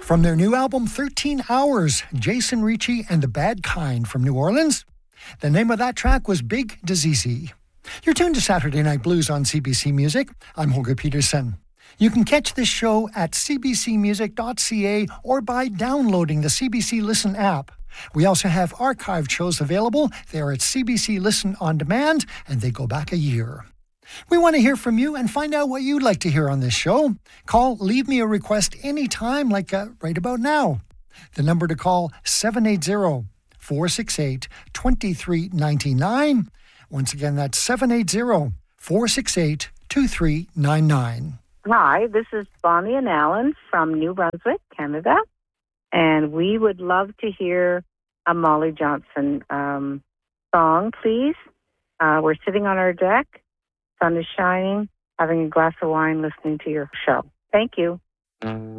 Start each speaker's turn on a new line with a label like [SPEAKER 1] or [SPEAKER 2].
[SPEAKER 1] From their new album, 13 Hours, Jason Ricci and the Bad Kind from New Orleans. The name of that track was Big Disease. You're tuned to Saturday Night Blues on CBC Music. I'm Holger Peterson. You can catch this show at cbcmusic.ca or by downloading the CBC Listen app. We also have archived shows available. They are at CBC Listen On Demand, and they go back a year. We want to hear from you and find out what you'd like to hear on this show. Call, leave me a request anytime, like right about now. The number to call, 780-468-2399. Once again, that's 780-468-2399.
[SPEAKER 2] Hi, this is Bonnie and Alan from New Brunswick, Canada, and we would love to hear a Molly Johnson song, please. We're sitting on our deck, sun is shining, having a glass of wine, listening to your show. Thank you.